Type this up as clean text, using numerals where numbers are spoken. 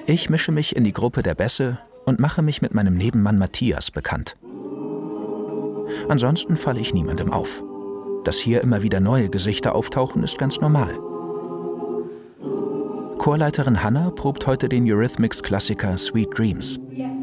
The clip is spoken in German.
Ich mische mich in die Gruppe der Bässe und mache mich mit meinem Nebenmann Matthias bekannt. Ansonsten falle ich niemandem auf. Dass hier immer wieder neue Gesichter auftauchen, ist ganz normal. Chorleiterin Hannah probt heute den Eurythmics-Klassiker Sweet Dreams.